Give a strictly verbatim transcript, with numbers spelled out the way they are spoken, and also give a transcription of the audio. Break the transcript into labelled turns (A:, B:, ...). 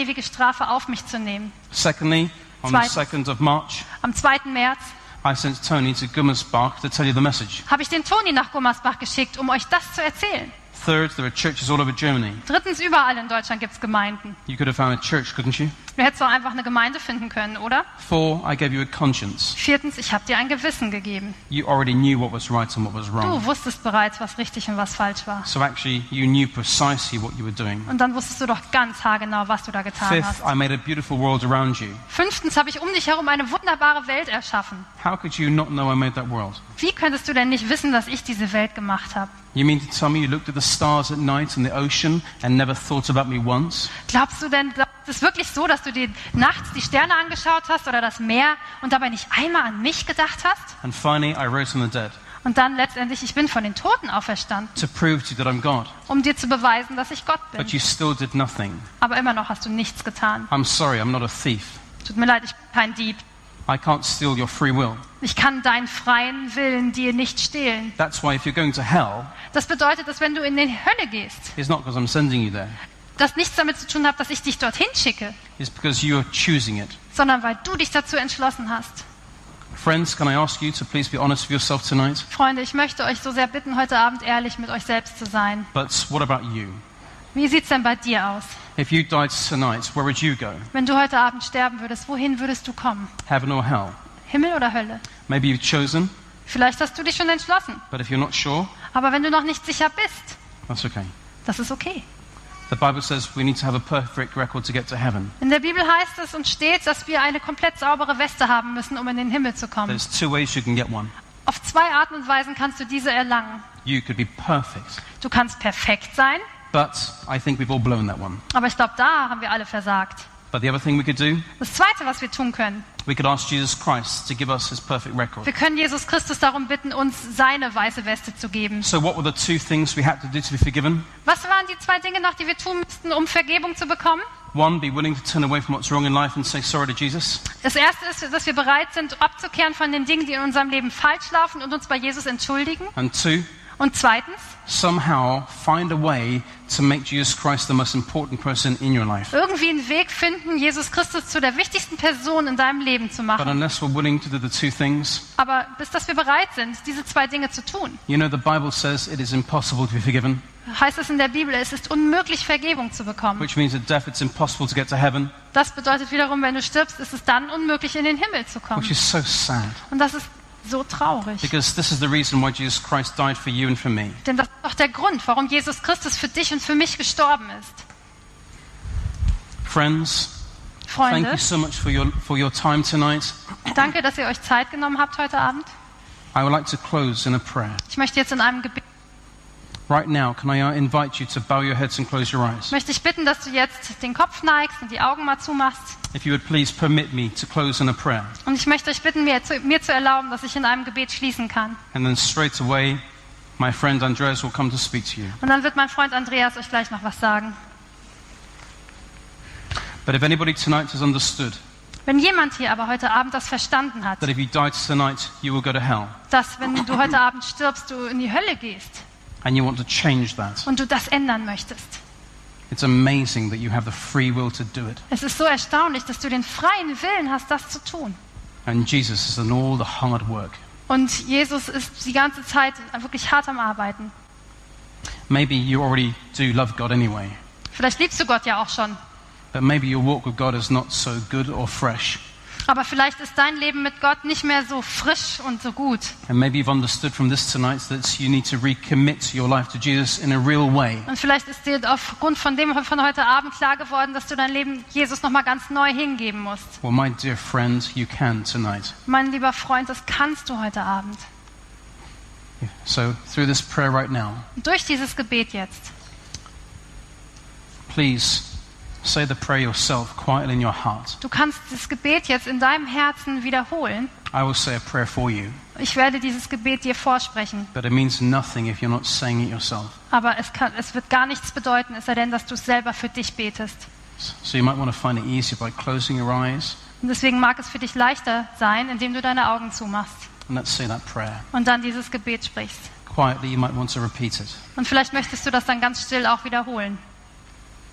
A: ewige Strafe auf mich zu nehmen.
B: Secondly, on the second of March,
A: am zweiten März
B: I sent Tony to Gummersbach to tell you the message.
A: habe ich den Toni nach Gummersbach geschickt, um euch das zu erzählen.
B: Third, there are churches all over Germany.
A: Drittens, überall in Deutschland gibt es Gemeinden.
B: You could have found a church, couldn't you?
A: Du hättest doch einfach eine Gemeinde finden können, oder?
B: Four, I gave you a conscience.
A: Viertens, ich habe dir ein Gewissen gegeben.
B: You already knew what was right and what was wrong.
A: Du wusstest bereits, was richtig und was falsch war.
B: So actually, you knew precisely what you were doing.
A: Und dann wusstest du doch ganz haargenau, was du da getan
B: Fifth,
A: hast.
B: I made a beautiful world around you.
A: Fünftens habe ich um dich herum eine wunderbare Welt erschaffen.
B: How could you not know I made that world?
A: Wie könntest du denn nicht wissen, dass ich diese Welt gemacht habe?
B: You mean to tell me you looked at the stars at night and the ocean and never thought about me once?
A: Glaubst du denn, glaubst, ist es wirklich so, dass du dir nachts die Sterne angeschaut hast oder das Meer und dabei nicht einmal an mich gedacht hast?
B: And finally, I rose from the dead
A: Und dann letztendlich, ich bin von den Toten auferstanden,
B: to prove to you that I'm God.
A: um dir zu beweisen, dass ich Gott bin.
B: But you still did nothing.
A: Aber immer noch hast du nichts getan.
B: I'm sorry, I'm not a thief.
A: Tut mir leid, ich bin kein Dieb.
B: I can't steal your free will.
A: Ich kann deinen freien Willen dir nicht stehlen.
B: That's why if you're going to hell,
A: Das bedeutet, dass wenn du in die Hölle gehst,
B: it's not because I'm sending you there.
A: das nichts damit zu tun hat, dass ich dich dorthin schicke,
B: It's because you are choosing it.
A: sondern weil du dich dazu entschlossen hast.
B: Friends, can I ask you to please be honest with yourself tonight?
A: Freunde, ich möchte euch so sehr bitten, heute Abend ehrlich mit euch selbst zu sein.
B: But what about you?
A: Wie sieht's denn bei dir aus?
B: If you died tonight, where would you go?
A: Wenn du heute Abend sterben würdest, wohin würdest du kommen?
B: Heaven or hell?
A: Himmel oder Hölle?
B: Maybe you've chosen,
A: Vielleicht hast du dich schon entschlossen.
B: but if you're not sure,
A: Aber wenn du noch nicht sicher bist,
B: that's okay.
A: das ist okay.
B: The Bible says we need to have a perfect record to get to heaven.
A: In der Bibel heißt es und steht, dass wir eine komplett saubere Weste haben müssen, um in den Himmel zu kommen.
B: There's two ways you can get one.
A: Auf zwei Arten und Weisen kannst du diese erlangen.
B: You could be perfect,
A: Du kannst perfekt sein,
B: but I think we've all blown that one.
A: aber ich glaube, da haben wir alle versagt.
B: But the other thing we could do,
A: Das Zweite, was wir tun können,
B: we could ask Jesus Christ to give us his perfect record.
A: wir können Jesus Christus darum bitten, uns seine weiße Weste zu geben.
B: So what were the two things we had to do to be forgiven?
A: Was waren die zwei Dinge noch, die wir tun müssten, um Vergebung zu bekommen?
B: One, be willing to turn away from what's wrong in life and say sorry to Jesus.
A: Das Erste ist, dass wir bereit sind, abzukehren von den Dingen, die in unserem Leben falsch laufen und uns bei Jesus entschuldigen.
B: And two,
A: Und zweitens,
B: somehow find a way to make Jesus Christ the most important person in your life.
A: irgendwie einen Weg finden, Jesus Christus zu der wichtigsten Person in deinem Leben zu
B: But
A: machen.
B: unless we're willing to do the two things,
A: Aber bis dass wir bereit sind, diese zwei Dinge zu tun,
B: you know the Bible says it is impossible to be forgiven,
A: heißt es in der Bibel, es ist unmöglich, Vergebung zu bekommen.
B: which means at death it's impossible to get to heaven,
A: Das bedeutet wiederum, wenn du stirbst, ist es dann unmöglich, in den Himmel zu kommen.
B: which is so sad.
A: Und das ist so traurig.
B: Because this is the reason why Jesus Christ died for you and for me.
A: Denn das ist doch der Grund, warum Jesus Christus für dich und für mich gestorben ist.
B: Friends, thank
A: Freunde,
B: you so much for your, for your time tonight.
A: danke, dass ihr euch Zeit genommen habt heute Abend.
B: I would like to close in a prayer.
A: Ich möchte jetzt in einem Gebet,
B: Right now, can I uh, invite you to bow your heads and close your eyes?
A: möchte ich bitten, dass du jetzt den Kopf neigst und die Augen mal zumachst.
B: If you would please permit me to close in a prayer.
A: Und ich möchte euch bitten, mir zu, mir zu erlauben, dass ich in einem Gebet schließen kann.
B: And then straight away, my friend Andreas will come to speak to you.
A: Und dann wird mein Freund Andreas euch gleich noch was sagen.
B: But if anybody tonight has understood
A: Wenn jemand hier aber heute Abend das verstanden hat,
B: that if you died tonight, you will go to hell,
A: dass wenn du heute Abend stirbst, du in die Hölle gehst
B: and you want to change that,
A: und du das ändern möchtest.
B: it's amazing that you have the free will to do it.
A: Es ist so erstaunlich, dass du den freien Willen hast, das zu tun.
B: And Jesus has done all the hard work.
A: Und Jesus ist die ganze Zeit wirklich hart am Arbeiten.
B: Maybe you already do love God anyway,
A: Vielleicht liebst du Gott ja auch schon.
B: but maybe your walk with God is not so good or fresh.
A: Aber vielleicht ist dein Leben mit Gott nicht mehr so frisch und so gut.
B: And maybe you've understood from this tonight that you need to recommit your life to Jesus in a real way.
A: Und vielleicht ist dir aufgrund von dem von heute Abend klar geworden, dass du dein Leben Jesus nochmal ganz neu hingeben musst.
B: Well, my dear friend, you can tonight.
A: Mein lieber Freund, das kannst du heute Abend.
B: So through this prayer right now,
A: Und durch dieses Gebet jetzt,
B: please say the prayer yourself quietly in your heart.
A: du kannst das Gebet jetzt in deinem Herzen wiederholen.
B: I will say a prayer for you,
A: Ich werde dieses Gebet dir vorsprechen.
B: but it means nothing if you're not saying it yourself.
A: Aber es, kann, es wird gar nichts bedeuten, es sei denn, dass du es selber für dich betest.
B: So you might want to find it easier by closing your eyes
A: Und deswegen mag es für dich leichter sein, indem du deine Augen zumachst
B: and let's say that prayer.
A: und dann dieses Gebet sprichst.
B: Quietly, you might want to repeat it.
A: Und vielleicht möchtest du das dann ganz still auch wiederholen.